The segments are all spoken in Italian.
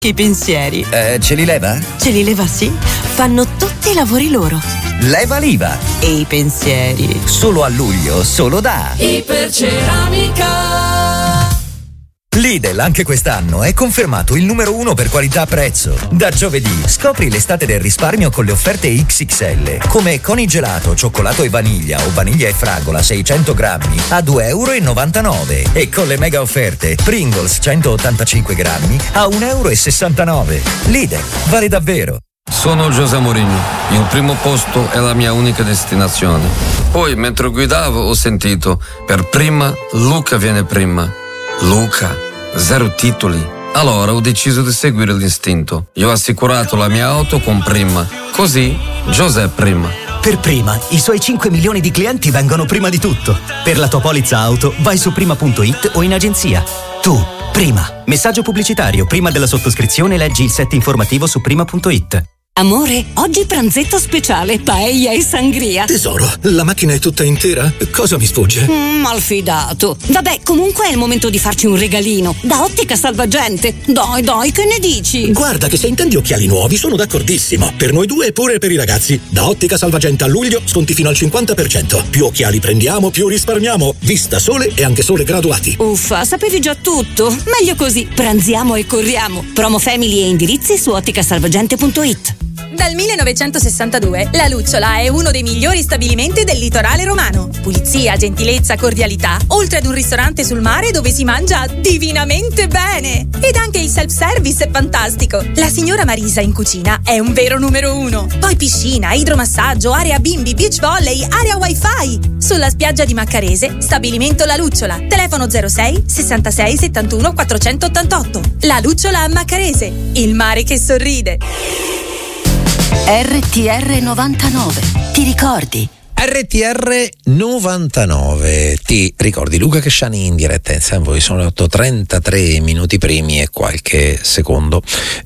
I pensieri. Ce li leva? Ce li leva, sì. Fanno tutti i lavori loro. Leva l'IVA. E i pensieri. Solo a luglio, solo da Iperceramica. Lidl anche quest'anno è confermato il numero 1 per qualità-prezzo. Da giovedì scopri l'estate del risparmio con le offerte XXL, come Conigelato, cioccolato e vaniglia o vaniglia e fragola 600 grammi a €2,99 e con le mega offerte Pringles 185 grammi a €1,69. Lidl, vale davvero. Sono José Mourinho, il primo posto è la mia unica destinazione. Poi mentre guidavo ho sentito, per prima Luca viene prima. Luca, 0 titoli. Allora ho deciso di seguire l'istinto. Io ho assicurato la mia auto con Prima. Così José prima. Per Prima, i suoi 5 milioni di clienti vengono prima di tutto. Per la tua polizza auto, vai su prima.it o in agenzia. Tu, Prima. Messaggio pubblicitario. Prima della sottoscrizione leggi il set informativo su prima.it. Amore, oggi pranzetto speciale, paella e sangria. Tesoro, la macchina è tutta intera? Cosa mi sfugge? Malfidato. Vabbè, comunque è il momento di farci un regalino. Da Ottica Salvagente. Dai, che ne dici? Guarda che se intendi occhiali nuovi sono d'accordissimo. Per noi due e pure per i ragazzi. Da Ottica Salvagente a luglio sconti fino al 50%. Più occhiali prendiamo, più risparmiamo. Vista Sole e anche Sole graduati. Uffa, sapevi già tutto? Meglio così. Pranziamo e corriamo. Promo family e indirizzi su otticasalvagente.it. Dal 1962 La Lucciola è uno dei migliori stabilimenti del litorale romano. Pulizia, gentilezza, cordialità, oltre ad un ristorante sul mare dove si mangia divinamente bene. Ed anche il self-service è fantastico. La signora Marisa in cucina è un vero numero 1. Poi piscina, idromassaggio, area bimbi, beach volley, area wifi. Sulla spiaggia di Maccarese, stabilimento La Lucciola. Telefono 06 66 71 488. La Lucciola a Maccarese, il mare che sorride. RTR 99. Ti ricordi? RTR 99. Ti ricordi Luca Cresciani in diretta insieme a voi? Sono le 8:33 minuti primi e qualche secondo.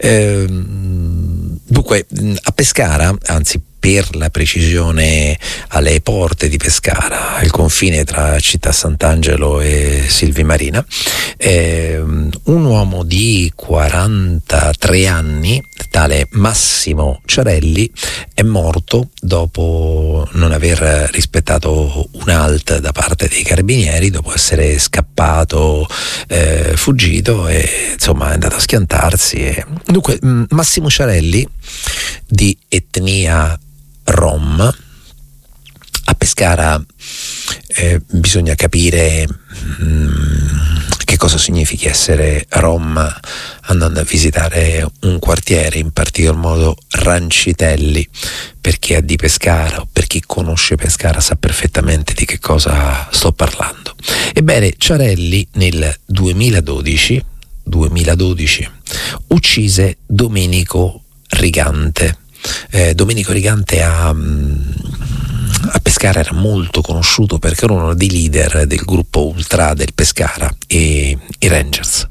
Dunque, a Pescara, anzi per la precisione alle porte di Pescara, al confine tra Città Sant'Angelo e Silvi Marina, un uomo di 43 anni, tale Massimo Ciarelli, è morto dopo non aver rispettato un halt da parte dei carabinieri, dopo essere scappato, fuggito e insomma è andato a schiantarsi. Dunque, Massimo Ciarelli, di etnia Rom. A Pescara bisogna capire che cosa significhi essere Rom andando a visitare un quartiere, in particolar modo Rancitelli. Per chi è di Pescara o per chi conosce Pescara sa perfettamente di che cosa sto parlando. Ebbene, Ciarelli nel 2012 uccise Domenico Rigante. Domenico Rigante a Pescara era molto conosciuto perché era uno dei leader del gruppo ultra del Pescara, i Rangers.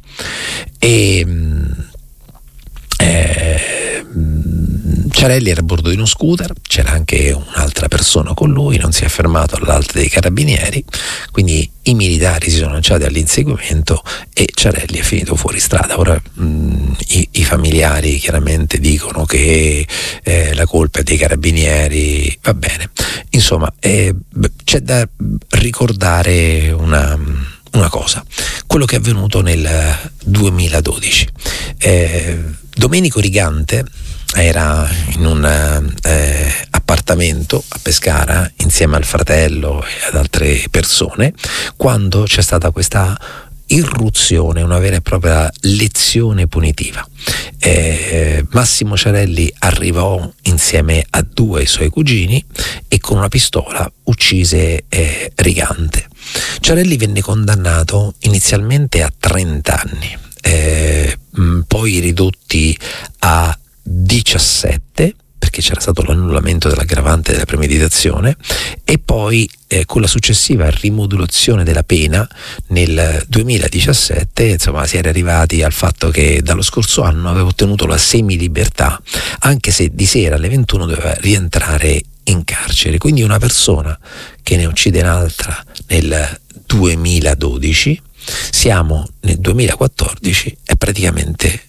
Ciarelli era a bordo di uno scooter, c'era anche un'altra persona con lui, non si è fermato all'alto dei carabinieri, quindi i militari si sono lanciati all'inseguimento e Ciarelli è finito fuori strada. Ora i familiari chiaramente dicono che la colpa è dei carabinieri, va bene, insomma c'è da ricordare una cosa, quello che è avvenuto nel 2012. Domenico Rigante era in un appartamento a Pescara insieme al fratello e ad altre persone quando c'è stata questa irruzione, una vera e propria lezione punitiva. Massimo Ciarelli arrivò insieme a 2 suoi cugini e con una pistola uccise Rigante. Ciarelli venne condannato inizialmente a 30 anni, poi ridotti a 17 perché c'era stato l'annullamento dell'aggravante della premeditazione e poi con la successiva rimodulazione della pena nel 2017 insomma si era arrivati al fatto che dallo scorso anno aveva ottenuto la semilibertà, anche se di sera alle 21 doveva rientrare in carcere. Quindi una persona che ne uccide un'altra nel 2012, siamo nel 2014, è praticamente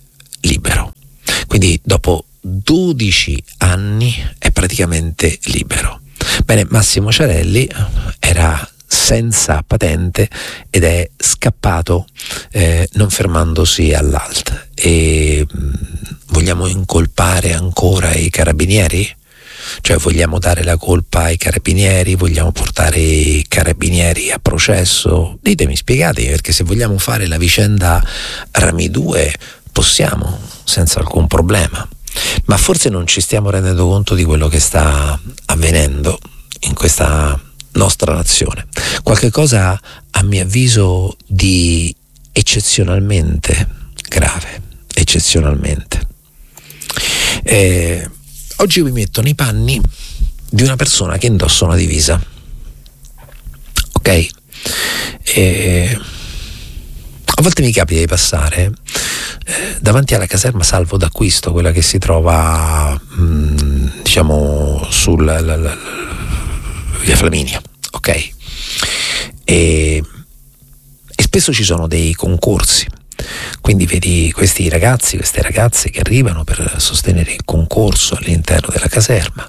libero. Quindi dopo 12 anni è praticamente libero. Bene, Massimo Ciarelli era senza patente ed è scappato non fermandosi all'ALT. E vogliamo incolpare ancora i carabinieri? Cioè vogliamo dare la colpa ai carabinieri? Vogliamo portare i carabinieri a processo? Ditemi, spiegatemi, perché se vogliamo fare la vicenda Rami 2 possiamo, senza alcun problema. Ma forse non ci stiamo rendendo conto di quello che sta avvenendo in questa nostra nazione. Qualche cosa, a mio avviso, di eccezionalmente grave, eccezionalmente. Oggi vi metto nei panni di una persona che indossa una divisa, ok? A volte mi capita di passare davanti alla caserma Salvo d'Acquisto, quella che si trova diciamo sulla via Flaminia, ok? E spesso ci sono dei concorsi, quindi vedi questi ragazzi, queste ragazze che arrivano per sostenere il concorso all'interno della caserma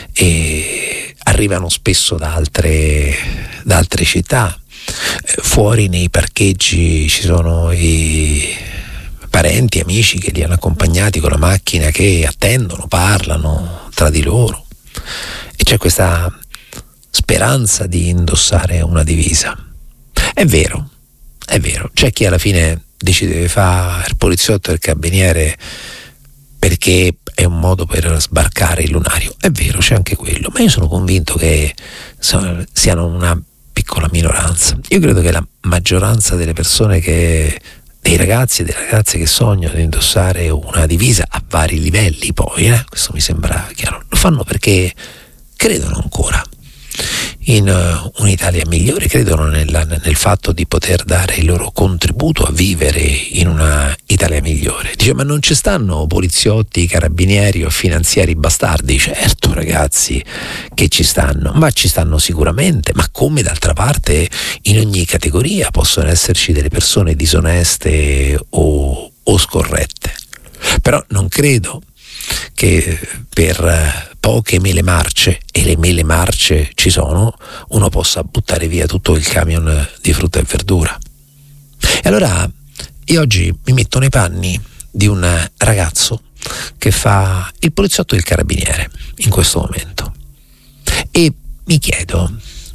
e arrivano spesso da altre città. Fuori nei parcheggi ci sono i parenti, amici che li hanno accompagnati con la macchina, che attendono, parlano tra di loro, e c'è questa speranza di indossare una divisa. È vero, c'è chi alla fine decide di fare il poliziotto e il carabiniere perché è un modo per sbarcare il lunario. È vero, c'è anche quello, ma io sono convinto che siano una piccola minoranza. Io credo che la maggioranza delle persone, dei ragazzi e delle ragazze che sognano di indossare una divisa a vari livelli, poi questo mi sembra chiaro, lo fanno perché credono ancora in un'Italia migliore, credono nel fatto di poter dare il loro contributo a vivere in una Italia migliore. Dice, ma non ci stanno poliziotti, carabinieri o finanziari bastardi? Certo, ragazzi, che ci stanno, ma ci stanno sicuramente, ma come d'altra parte in ogni categoria possono esserci delle persone disoneste o scorrette. Però non credo che per poche mele marce, e le mele marce ci sono, uno possa buttare via tutto il camion di frutta e verdura. E allora io oggi mi metto nei panni di un ragazzo che fa il poliziotto e il carabiniere in questo momento, e mi chiedo,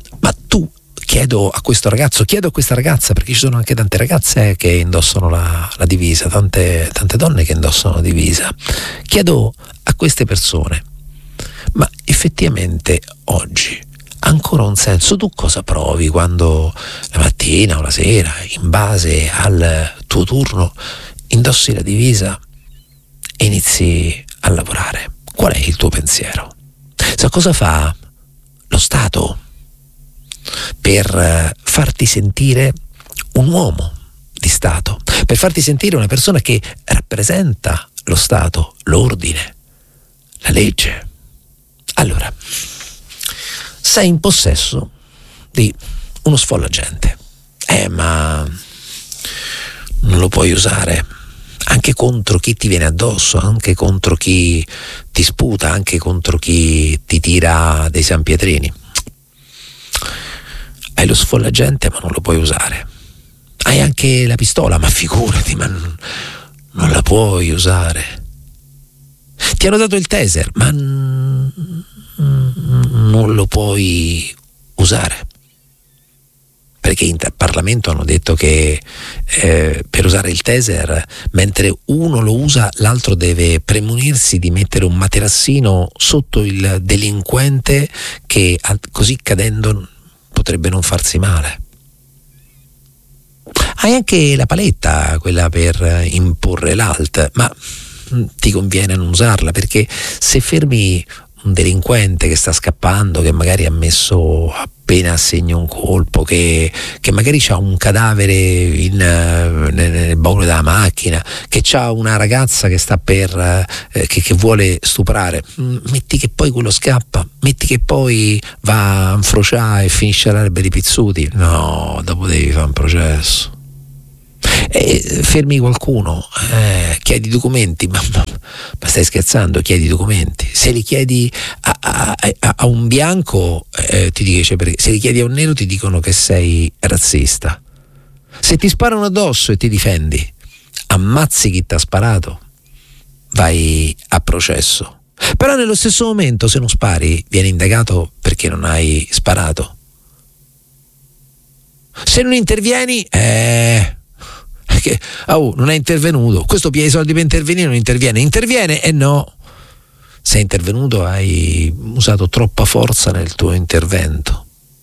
chiedo a questo ragazzo, chiedo a questa ragazza, perché ci sono anche tante ragazze che indossano la divisa, tante donne che indossano la divisa, chiedo a queste persone, ma effettivamente oggi ha ancora un senso? Tu cosa provi quando la mattina o la sera, in base al tuo turno, indossi la divisa e inizi a lavorare? Qual è il tuo pensiero? Sa cosa fa lo Stato per farti sentire un uomo di Stato, per farti sentire una persona che rappresenta lo Stato, l'ordine, la legge? Allora, sei in possesso di uno sfollagente, ma non lo puoi usare anche contro chi ti viene addosso, anche contro chi ti sputa, anche contro chi ti tira dei sanpietrini. Hai lo sfollagente ma non lo puoi usare. Hai anche la pistola, ma figurati, ma non la puoi usare. Ti hanno dato il taser, ma non lo puoi usare. Perché in Parlamento hanno detto che per usare il taser, mentre uno lo usa, l'altro deve premunirsi di mettere un materassino sotto il delinquente, che così cadendo potrebbe non farsi male. Hai anche la paletta, quella per imporre l'alt, ma ti conviene non usarla, perché se fermi un delinquente che sta scappando, che magari ha messo appena a segno un colpo, che magari c'ha un cadavere nel baule della macchina, che c'ha una ragazza che sta che vuole stuprare, metti che poi quello scappa, metti che poi va a infrociare e finisce all'erba di Pizzuti, no, dopo devi fare un processo. Fermi qualcuno, chiedi documenti, ma stai scherzando? Chiedi documenti. Se li chiedi a un bianco ti dice perché, se li chiedi a un nero ti dicono che sei razzista. Se ti sparano addosso e ti difendi, ammazzi chi ti ha sparato, vai a processo. Però nello stesso momento, se non spari, vieni indagato perché non hai sparato. Se non intervieni, non è intervenuto, questo piglia i soldi per intervenire, non interviene e no, sei intervenuto, hai usato troppa forza nel tuo intervento.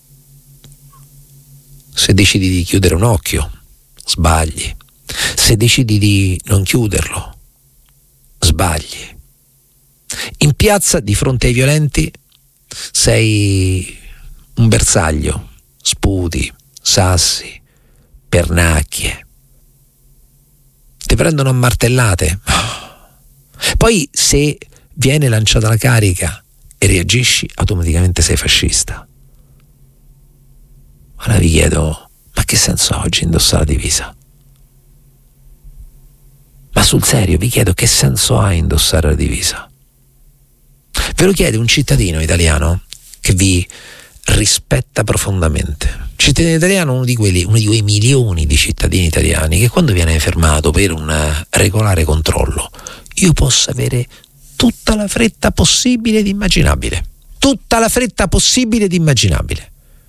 Se decidi di chiudere un occhio, sbagli. Se decidi di non chiuderlo, sbagli. In piazza, di fronte ai violenti, sei un bersaglio, sputi, sassi, pernacchie. Ti prendono a martellate. Poi, se viene lanciata la carica e reagisci, automaticamente sei fascista. Ora vi chiedo, ma che senso ha oggi indossare la divisa? Ma sul serio vi chiedo, che senso ha indossare la divisa? Ve lo chiede un cittadino italiano che vi rispetta profondamente. Cittadino italiano, uno di quei milioni di cittadini italiani che quando viene fermato per un regolare controllo, io posso avere tutta la fretta possibile ed immaginabile. Tutta la fretta possibile ed immaginabile.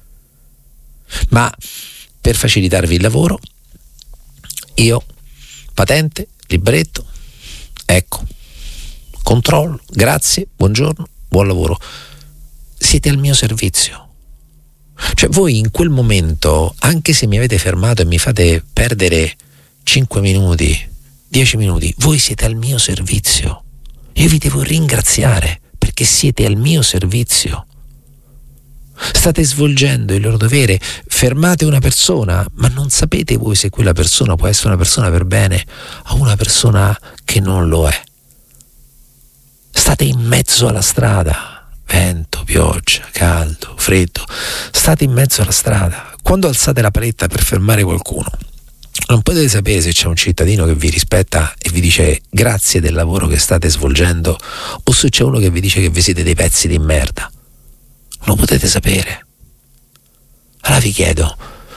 Ma per facilitarvi il lavoro, io, patente, libretto, ecco, controllo, grazie, buongiorno, buon lavoro. Siete al mio servizio. Cioè voi in quel momento, anche se mi avete fermato e mi fate perdere 5 minuti, 10 minuti, voi siete al mio servizio. Io vi devo ringraziare perché siete al mio servizio. State svolgendo il loro dovere, fermate una persona, ma non sapete voi se quella persona può essere una persona per bene o una persona che non lo è. State in mezzo alla strada, vento, pioggia, caldo, freddo, state in mezzo alla strada. Quando alzate la paletta per fermare qualcuno, non potete sapere se c'è un cittadino che vi rispetta e vi dice grazie del lavoro che state svolgendo o se c'è uno che vi dice che vi siete dei pezzi di merda. Non lo potete sapere. Allora vi chiedo,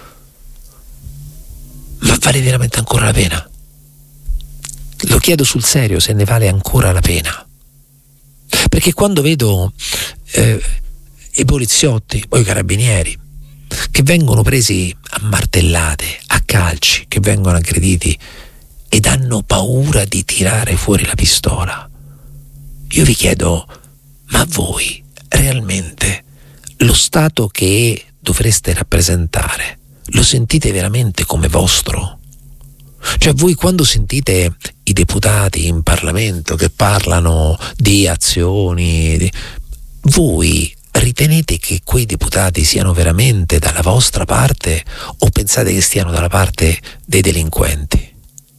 ma vale veramente ancora la pena? Lo chiedo sul serio, se ne vale ancora la pena. Perché quando vedo i poliziotti o i carabinieri che vengono presi a martellate, a calci, che vengono aggrediti ed hanno paura di tirare fuori la pistola, io vi chiedo, ma voi realmente lo Stato che dovreste rappresentare lo sentite veramente come vostro? Cioè voi quando sentite i deputati in Parlamento che parlano di azioni, voi ritenete che quei deputati siano veramente dalla vostra parte o pensate che stiano dalla parte dei delinquenti?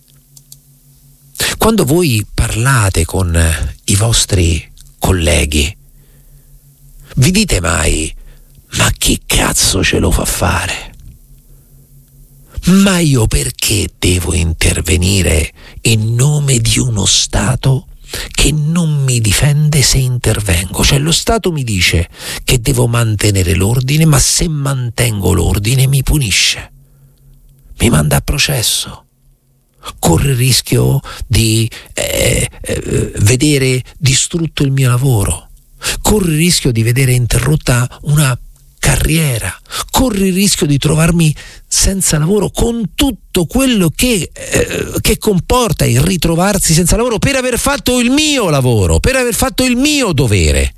Quando voi parlate con i vostri colleghi, vi dite mai, ma che cazzo ce lo fa fare? Ma io perché devo intervenire in nome di uno Stato che non mi difende se intervengo? Cioè lo Stato mi dice che devo mantenere l'ordine, ma se mantengo l'ordine mi punisce, mi manda a processo, corre il rischio di vedere distrutto il mio lavoro, corre il rischio di vedere interrotta una carriera, corri il rischio di trovarmi senza lavoro, con tutto quello che comporta il ritrovarsi senza lavoro per aver fatto il mio lavoro, per aver fatto il mio dovere.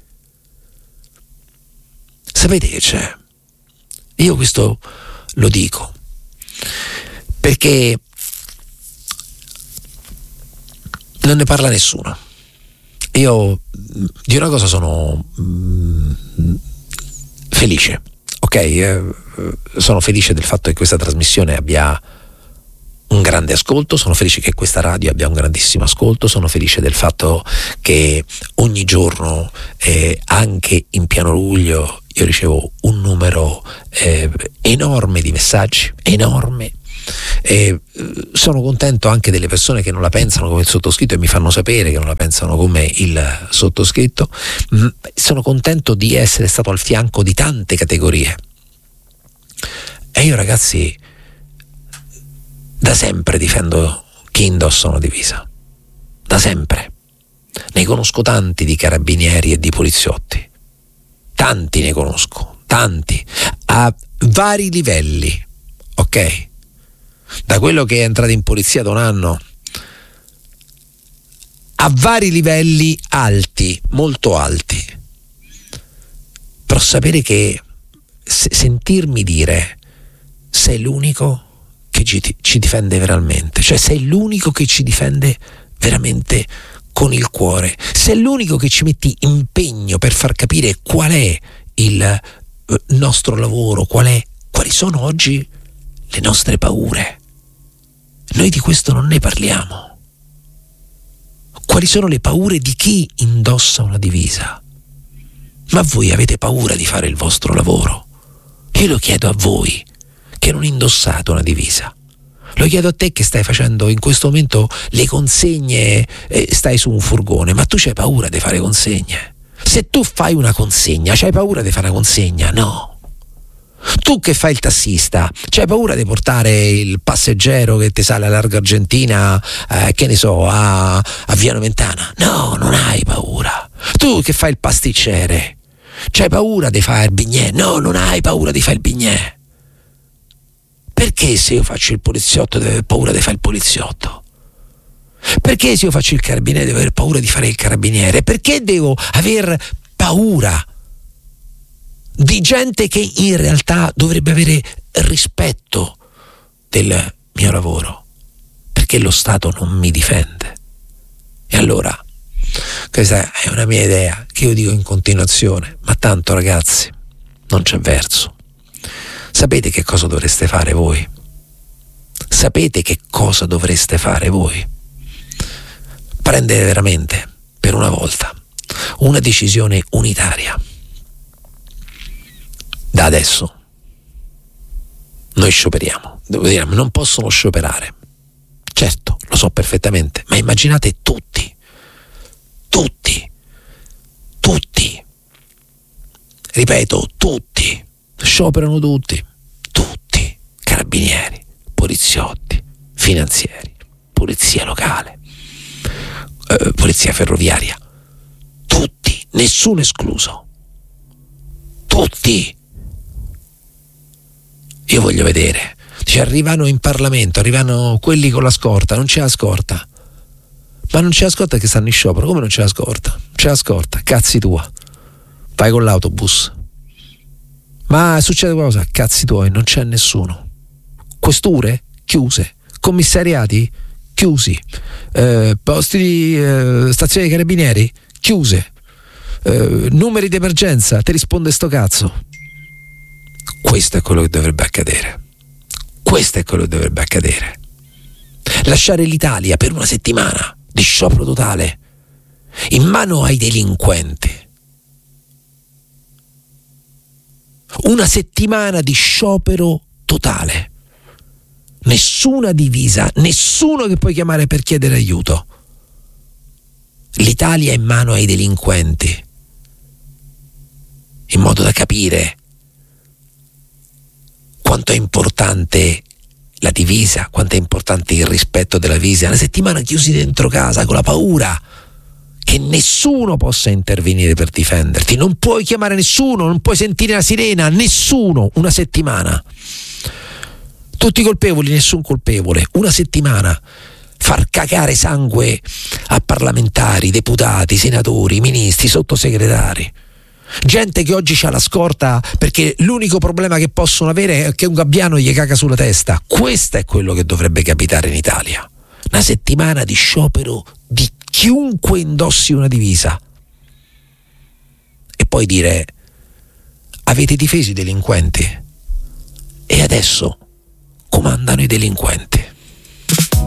Sapete che c'è? Io questo lo dico perché non ne parla nessuno. Io di una cosa sono felice, ok? Sono felice del fatto che questa trasmissione abbia un grande ascolto, sono felice che questa radio abbia un grandissimo ascolto, sono felice del fatto che ogni giorno, anche in pieno luglio, io ricevo un numero enorme di messaggi, enorme, E sono contento anche delle persone che non la pensano come il sottoscritto e mi fanno sapere che non la pensano come il sottoscritto. Sono contento di essere stato al fianco di tante categorie. E io, ragazzi, da sempre difendo chi indossa una divisa. Da sempre. Ne conosco tanti di carabinieri e di poliziotti. Tanti ne conosco, tanti, a vari livelli, ok? Da quello che è entrato in polizia da un anno, a vari livelli alti, molto alti. Però sapere che, sentirmi dire, sei l'unico che ci difende veramente, cioè sei l'unico che ci difende veramente con il cuore, sei l'unico che ci metti impegno per far capire qual è il nostro lavoro, quali sono oggi le nostre paure. Noi di questo non ne parliamo. Quali sono le paure di chi indossa una divisa? Ma voi avete paura di fare il vostro lavoro? Io lo chiedo a voi che non indossate una divisa. Lo chiedo a te che stai facendo in questo momento le consegne, stai su un furgone, ma tu c'hai paura di fare consegne? Se tu fai una consegna, c'hai paura di fare una consegna? No. Tu che fai il tassista, c'hai paura di portare il passeggero che ti sale a Largo Argentina, che ne so, a Via Nomentana? No, non hai paura. Tu che fai il pasticcere, c'hai paura di fare il bignè? No, non hai paura di fare il bignè. Perché se io faccio il poliziotto devo aver paura di fare il poliziotto? Perché se io faccio il carabiniere devo aver paura di fare il carabiniere? Perché devo aver paura di gente che in realtà dovrebbe avere rispetto del mio lavoro? Perché lo Stato non mi difende. E allora, questa è una mia idea che io dico in continuazione, ma tanto, ragazzi, non c'è verso. Sapete che cosa dovreste fare voi? Sapete che cosa dovreste fare voi? Prendere veramente, per una volta, una decisione unitaria. Da adesso noi scioperiamo. Devo dire, non possono scioperare. Certo, lo so perfettamente, ma immaginate tutti, ripeto, tutti, scioperano tutti, carabinieri, poliziotti, finanzieri, polizia locale, polizia ferroviaria, tutti, nessuno escluso, tutti. Io voglio vedere, ci arrivano in Parlamento, arrivano quelli con la scorta, non c'è la scorta, ma non c'è la scorta che stanno in sciopero. Come non c'è la scorta? C'è la scorta, cazzi tua, vai con l'autobus. Ma succede qualcosa, cazzi tuoi, non c'è nessuno. Questure chiuse, commissariati chiusi, posti di stazioni dei carabinieri chiuse, numeri di emergenza, ti risponde sto cazzo. Questo è quello che dovrebbe accadere. Questo è quello che dovrebbe accadere. Lasciare l'Italia per una settimana di sciopero totale in mano ai delinquenti. Una settimana di sciopero totale. Nessuna divisa, nessuno che puoi chiamare per chiedere aiuto. L'Italia è in mano ai delinquenti, in modo da capire quanto è importante la divisa, quanto è importante il rispetto della divisa. Una settimana chiusi dentro casa con la paura che nessuno possa intervenire per difenderti. Non puoi chiamare nessuno, non puoi sentire la sirena, nessuno. Una settimana. Tutti colpevoli, nessun colpevole. Una settimana. Far cagare sangue a parlamentari, deputati, senatori, ministri, sottosegretari. Gente che oggi c'ha la scorta perché l'unico problema che possono avere è che un gabbiano gli caga sulla testa. Questo è quello che dovrebbe capitare in Italia. Una settimana di sciopero di chiunque indossi una divisa. E poi dire: avete difeso i delinquenti e adesso comandano i delinquenti.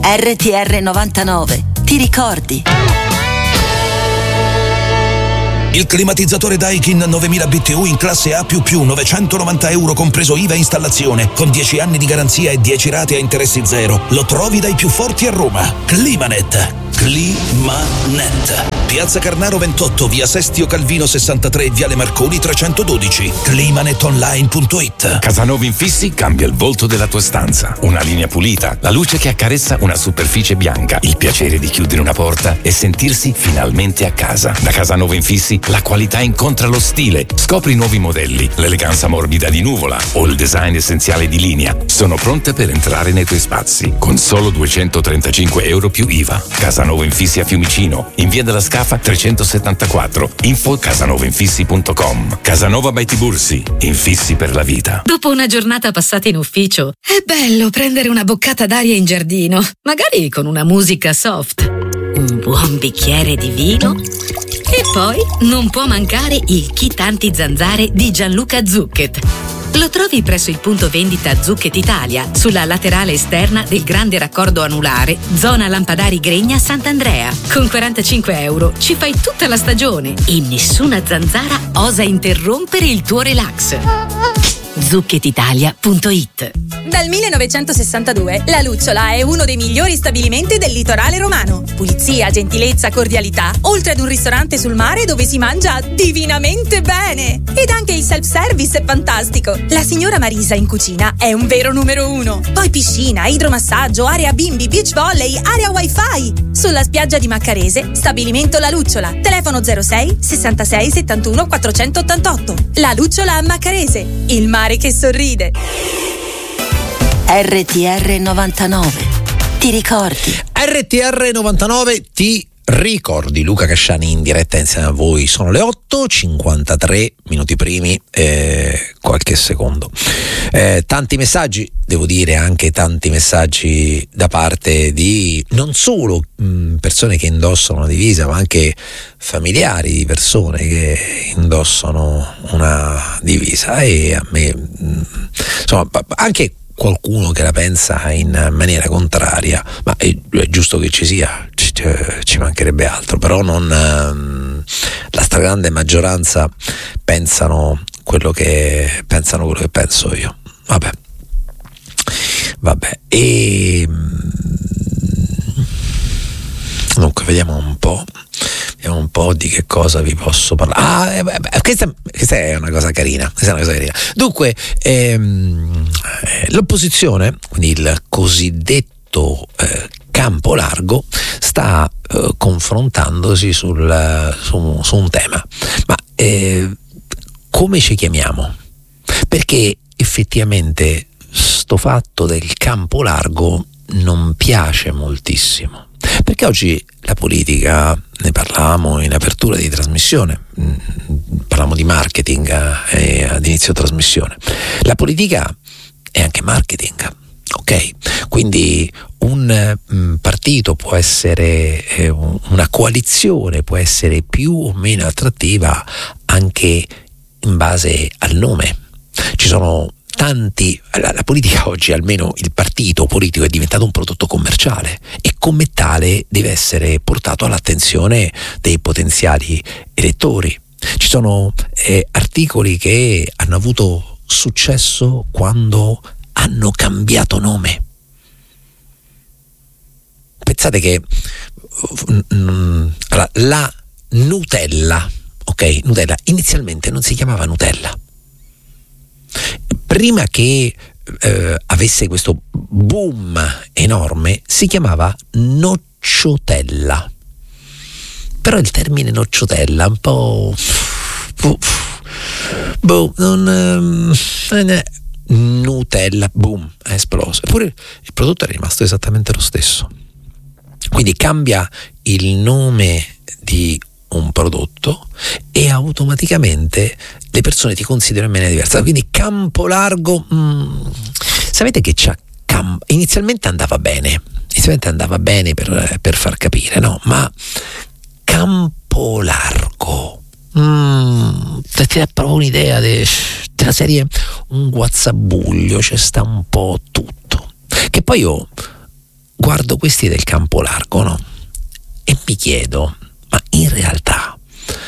RTR 99, ti ricordi? Il climatizzatore Daikin 9000 BTU in classe A++, 990 euro compreso IVA e installazione, con 10 anni di garanzia e 10 rate a interessi zero. Lo trovi dai più forti a Roma. Climanet. Climanet. Piazza Carnaro 28, via Sestio Calvino 63, viale Marconi 312. Climanetonline.it. Casanova Infissi cambia il volto della tua stanza. Una linea pulita, la luce che accarezza una superficie bianca, il piacere di chiudere una porta e sentirsi finalmente a casa. Da Casanova Infissi la qualità incontra lo stile. Scopri i nuovi modelli, l'eleganza morbida di Nuvola o il design essenziale di Linea. Sono pronte per entrare nei tuoi spazi con solo 235 euro più IVA. Casanova Infissi a Fiumicino, in via della Scafa 374. Info casanovainfissi.com. Casanova by Tibursi, infissi per la vita. Dopo una giornata passata in ufficio, è bello prendere una boccata d'aria in giardino, magari con una musica soft, un buon bicchiere di vino e poi non può mancare il kit anti-zanzare di Gianluca Zucchet. Lo trovi presso il punto vendita Zucchet Italia, sulla laterale esterna del grande raccordo anulare, zona Lampadari Gregna Sant'Andrea. Con 45 euro ci fai tutta la stagione e nessuna zanzara osa interrompere il tuo relax. ZucchetItalia.it. Dal 1962 La Lucciola è uno dei migliori stabilimenti del litorale romano. Pulizia, gentilezza, cordialità, oltre ad un ristorante sul mare dove si mangia divinamente bene. Ed anche il self-service è fantastico. La signora Marisa in cucina è un vero numero uno. Poi piscina, idromassaggio, area bimbi, beach volley, area wifi. Sulla spiaggia di Maccarese, stabilimento La Lucciola. Telefono 06 66 71 488. La Lucciola a Maccarese. Il mare che sorride. RTR 99. Ti ricordi? RTR 99 ti ricordi. Luca Casciani in diretta insieme a voi. Sono le 8:53 minuti primi qualche secondo. Tanti messaggi, devo dire anche tanti messaggi da parte di non solo persone che indossano una divisa, ma anche familiari di persone che indossano una divisa, e a me insomma anche qualcuno che la pensa in maniera contraria, ma è giusto che ci sia, ci mancherebbe altro, però non la stragrande maggioranza pensano quello che penso io. Vabbè, e dunque vediamo un po' di che cosa vi posso parlare. Questa è una cosa carina. Dunque, l'opposizione, quindi il cosiddetto campo largo, sta confrontandosi su un tema. Ma come ci chiamiamo? Perché effettivamente sto fatto del campo largo non piace moltissimo. Perché oggi la politica, ne parlavamo in apertura di trasmissione, parlavamo di marketing ad inizio trasmissione. La politica è anche marketing, ok? Quindi un partito può essere, una coalizione può essere più o meno attrattiva anche in base al nome. Ci sono tanti, la politica oggi, almeno il partito politico, è diventato un prodotto commerciale e come tale deve essere portato all'attenzione dei potenziali elettori. Ci sono articoli che hanno avuto successo quando hanno cambiato nome. Pensate che la Nutella, ok? Nutella inizialmente non si chiamava Nutella. Prima che avesse questo boom enorme, si chiamava Nocciotella. Però il termine Nocciotella un po' Nutella, boom, è esploso. Eppure il prodotto è rimasto esattamente lo stesso. Quindi cambia il nome di un prodotto e automaticamente le persone ti considerano in maniera diversa. Quindi campo largo, sapete che inizialmente andava bene per far capire, no? Ma campo largo, ti dà proprio un'idea della serie, un guazzabuglio, c'è sta un po' tutto. Che poi io guardo questi del campo largo, no? E mi chiedo, ma in realtà che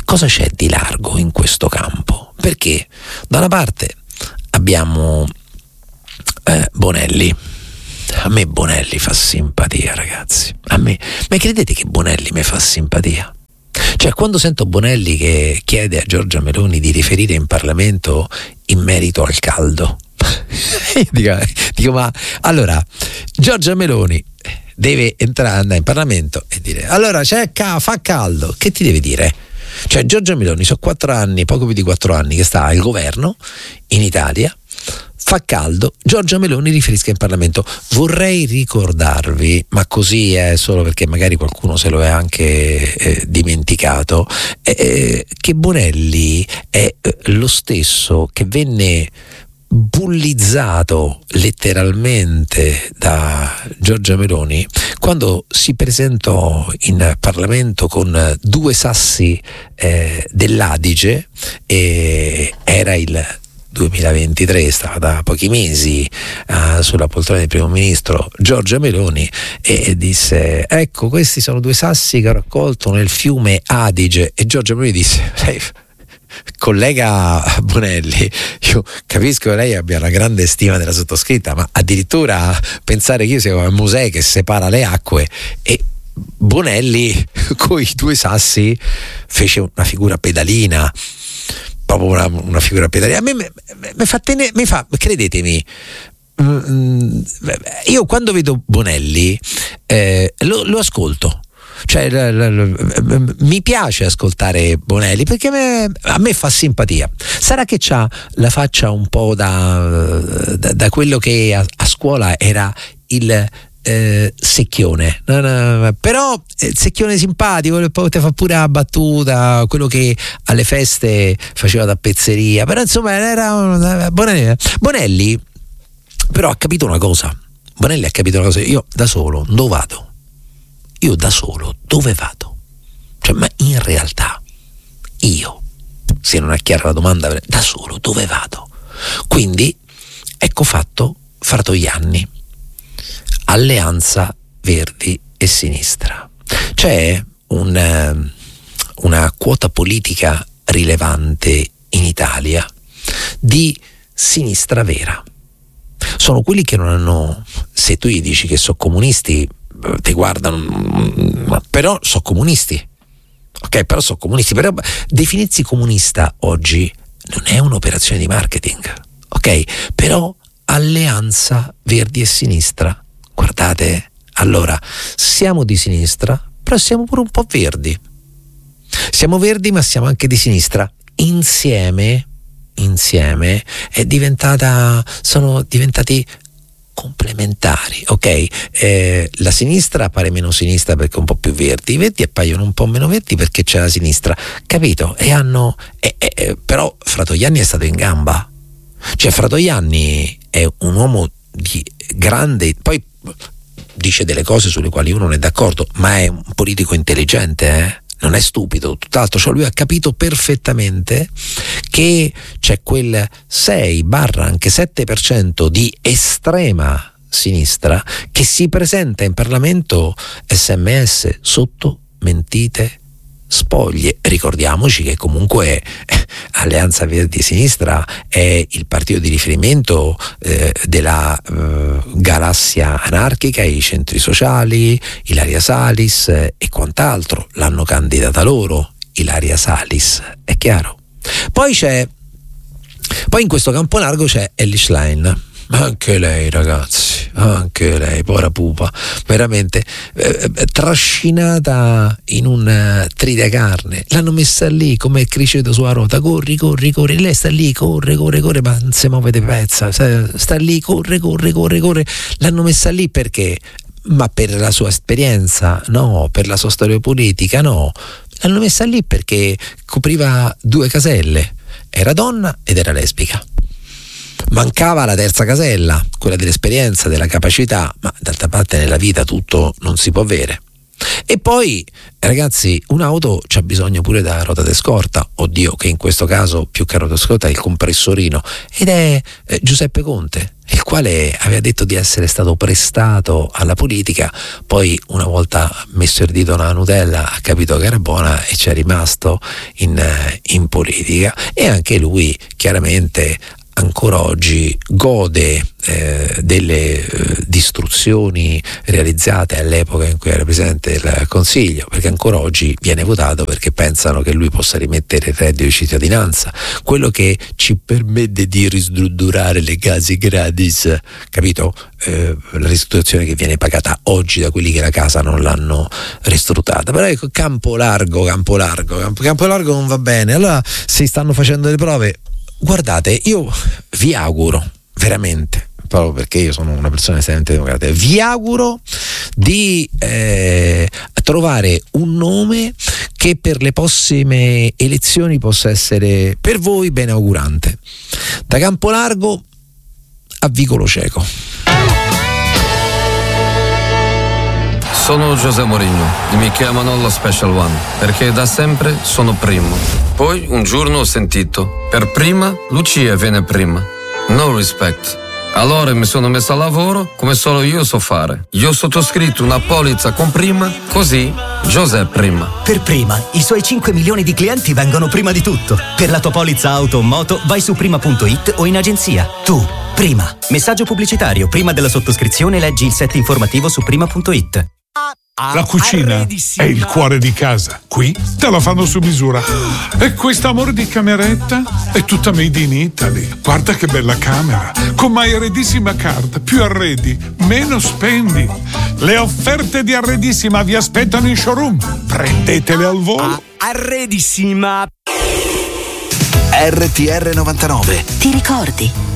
cosa c'è di largo in questo campo? Perché da una parte abbiamo Bonelli. A me Bonelli fa simpatia, ragazzi. A me, ma credete che Bonelli mi fa simpatia? Cioè, quando sento Bonelli che chiede a Giorgia Meloni di riferire in Parlamento in merito al caldo, io dico, ma allora Giorgia Meloni deve andare in Parlamento e dire: allora fa caldo, che ti deve dire? Cioè, Giorgia Meloni sono 4 anni, poco più di 4 anni che sta al governo in Italia, fa caldo, Giorgia Meloni riferisca in Parlamento. Vorrei ricordarvi, ma così è solo perché magari qualcuno se lo è anche dimenticato, che Bonelli è lo stesso che venne bullizzato letteralmente da Giorgia Meloni quando si presentò in Parlamento con 2 sassi dell'Adige, e era il 2023, stava da pochi mesi sulla poltrona del primo ministro Giorgia Meloni, e disse: ecco, questi sono 2 sassi che ho raccolto nel fiume Adige. E Giorgia Meloni disse: collega Bonelli, io capisco che lei abbia una grande stima della sottoscritta, ma addirittura pensare che io sia come Mosè che separa le acque. E Bonelli con i 2 sassi fece una figura pedalina, proprio una figura pedalina. A me mi fa, credetemi, io quando vedo Bonelli lo ascolto. Cioè, mi piace ascoltare Bonelli perché a me fa simpatia. Sarà che c'ha la faccia un po' da quello che a scuola era il secchione, però secchione simpatico, poi te fa pure la battuta, quello che alle feste faceva da pezzeria, però insomma era Bonelli però ha capito una cosa. Io da solo dove vado? Io da solo dove vado? Cioè, ma in realtà io, se non è chiara la domanda, da solo dove vado? Quindi ecco fatto Fratoianni, Alleanza Verdi e Sinistra. C'è una quota politica rilevante in Italia di sinistra vera. Sono quelli che non hanno, se tu gli dici che sono comunisti, ti guardano, però sono comunisti, ok? Però sono comunisti. Però definirsi comunista oggi non è un'operazione di marketing, ok? Però Alleanza Verdi e Sinistra, guardate, allora siamo di sinistra, però siamo pure un po' verdi. Siamo verdi, ma siamo anche di sinistra. Insieme sono diventati complementari, ok? La sinistra appare meno sinistra perché è un po' più verdi, i verdi appaiono un po' meno verdi perché c'è la sinistra, capito? Però Fratoianni è stato in gamba. Cioè, Fratoianni è un uomo di grande, poi dice delle cose sulle quali uno non è d'accordo, ma è un politico intelligente, non è stupido, tutt'altro. Cioè, lui ha capito perfettamente che c'è quel 6-7% di estrema sinistra che si presenta in Parlamento SMS sotto mentite spoglie. Ricordiamoci che comunque Alleanza Verdi e Sinistra è il partito di riferimento della galassia anarchica, i centri sociali, Ilaria Salis e quant'altro. L'hanno candidata loro, Ilaria Salis, è chiaro. Poi in questo campo largo c'è Elly Schlein. Anche lei, ragazzi, anche lei, povera pupa, veramente trascinata in un tridecarne. L'hanno messa lì come criceto sulla ruota: corri, lei sta lì, corre, ma non si muove di pezza, sta lì, corre. L'hanno messa lì perché? Ma per la sua esperienza? No. Per la sua storia politica? No. L'hanno messa lì perché copriva 2 caselle: era donna ed era lesbica. Mancava la terza casella, quella dell'esperienza, della capacità, ma d'altra parte nella vita tutto non si può avere. E poi, ragazzi, un'auto c'ha bisogno pure da ruota di scorta, oddio, che in questo caso più che ruota di scorta è il compressorino, ed è Giuseppe Conte, il quale aveva detto di essere stato prestato alla politica, poi una volta messo il dito nella Nutella ha capito che era buona e ci è rimasto in politica, e anche lui chiaramente ancora oggi gode delle distruzioni realizzate all'epoca in cui era presidente del Consiglio, perché ancora oggi viene votato perché pensano che lui possa rimettere il reddito di cittadinanza, quello che ci permette di ristrutturare le case gratis, capito? La ristrutturazione che viene pagata oggi da quelli che la casa non l'hanno ristrutturata. Però ecco, campo largo non va bene. Allora, se stanno facendo le prove, guardate, io vi auguro veramente, proprio perché io sono una persona estremamente democratica, vi auguro di trovare un nome che per le prossime elezioni possa essere per voi beneaugurante. Da Campolargo a Vicolo Cieco. Sono José Mourinho e mi chiamano lo Special One perché da sempre sono primo. Poi un giorno ho sentito: per prima Lucia viene prima. No respect. Allora mi sono messo a lavoro come solo io so fare. Io ho sottoscritto una polizza con prima, così José prima. Per prima, i suoi 5 milioni di clienti vengono prima di tutto. Per la tua polizza auto o moto vai su prima.it o in agenzia. Tu, prima. Messaggio pubblicitario. Prima della sottoscrizione leggi il set informativo su prima.it. La cucina è il cuore di casa. Qui te la fanno su misura. E questo amore di cameretta è tutta made in Italy. Guarda che bella camera. Con My Arredissima Card. Più arredi, meno spendi. Le offerte di Arredissima vi aspettano in showroom. Prendetele al volo. Arredissima. RTR 99. Ti ricordi?